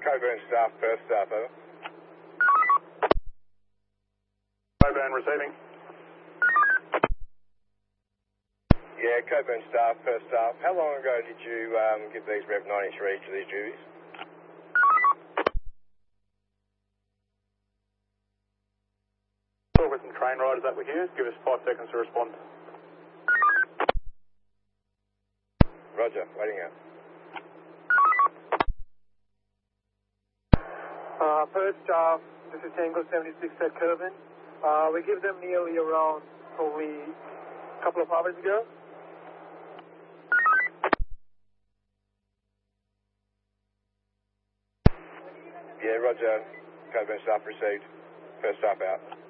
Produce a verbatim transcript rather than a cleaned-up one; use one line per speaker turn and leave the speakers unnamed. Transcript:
Coburn staff, Perth staff, over.
Coburn receiving.
Yeah, Coburn staff, Perth staff. How long ago did you um, give these Rev ninety-three to these duties?
Talk with some train riders that were here. Give us five seconds to respond.
Roger, waiting out.
Uh, Perth staff, this is Tango seventy-six at Coburn. Uh, we give them nearly around probably a couple of hours ago.
Yeah, Roger. Coburn staff received. Perth staff out.